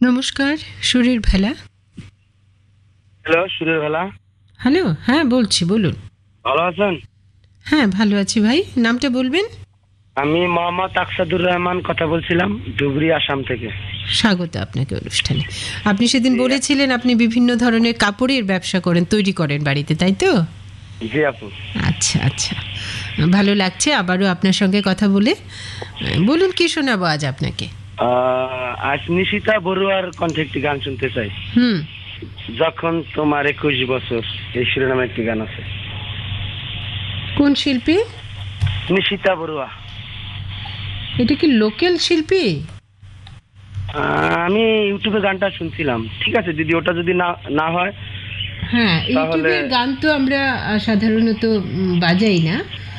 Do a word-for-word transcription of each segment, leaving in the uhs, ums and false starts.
নমস্কার, সুরের ভেলা। হ্যালো, সুরের ভেলা। হ্যালো, হ্যাঁ বলছি, বলুন। ভালো আছেন? হ্যাঁ ভালো আছি ভাই, নামটা বলবেন? আমি মোহাম্মদ আকসাদুর রহমান কথা বলছিলাম, ধুবড়ি, আসাম থেকে। স্বাগত আপনাকে অনুষ্ঠানে। আপনি সেদিন বলেছিলেন আপনি বিভিন্ন ধরনের কাপড়ের ব্যবসা করেন, তৈরি করেন বাড়িতে, তাই তো? জি আপু। আচ্ছা আচ্ছা, ভালো লাগছে আবারও আপনার সঙ্গে কথা বলে। বলুন, কি শোনাবো আজ আপনাকে? আহ, আজ নিশিতা বড়ুয়ার কণ্ঠে একটি গান শুনতে চাই। হুম, যখন তোমার একুশ বছর, এই শিরোনামে একটি গান আছে। কোন শিল্পী? নিশিতা বড়ুয়া। এটা কি লোকাল শিল্পী? আহ, আমি ইউটিউবে গানটা শুনছিলাম। ঠিক আছে দিদি, ওটা যদি না না হয়। হ্যাঁ, ইউটিউবের গান তো আমরা আহ, সাধারণত উম, বাজাই না।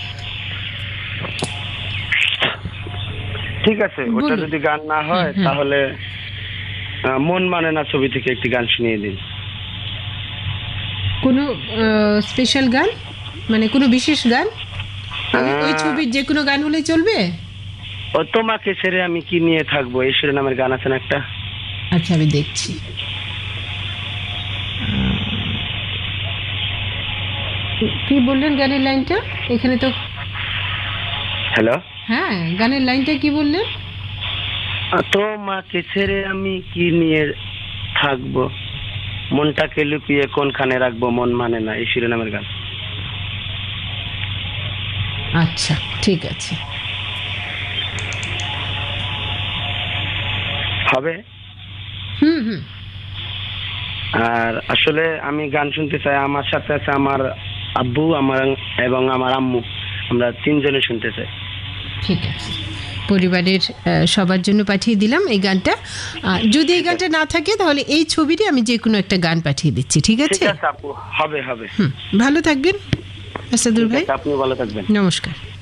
ঠিক আছে, ওটা বলুন। যদি গান না হয় হুম, হুম। তাহলে আহ, মন মানে না ছবি থেকে একটি গান শুনিয়ে দিন। কোনো স্পেশাল গান, মানে কোনো বিশেষ গান? ওই- ওই আহ, ছবির যে কোনো গান হলেই চলবে? ও তোমাকে ছেড়ে আমি কি নিয়ে থাকবো, এই শিরোনামের গান আছে না একটা। আচ্ছা, আমি দেখছি। কি- কি বললেন গানের লাইনটা? এখানে তো। হ্যালো। হ্যাঁ, গানের লাইনটা কি বললেন? তোমাকে ছেড়ে আমি কি নিয়ে থাকবো, মনটাকে লুকিয়ে কোনখানে রাখবো, মন মানে না, এই শিরোনামের গান। আচ্ছা, ঠিক আছে। হবে। হুম হুম। আর আসলে আমি গান শুনতে চাই, আমার সাথে আছে আমার আব্বু, আমার এবং আমার আম্মু, আমরা তিনজনে শুনতে চাই। ঠিক আছে, পরিবারের আহ, সবার জন্য পাঠিয়ে দিলাম এই গানটা। আর যদি এই গানটা না থাকে তাহলে এই ছবিটি আমি যে কোনো একটা গান পাঠিয়ে দিচ্ছি, ঠিক আছে? ঠিক আছে আপু, হবে হবে। হুম, ভালো থাকবেন আসাদুর ভাই। আপনি ভালো থাকবেন। নমস্কার।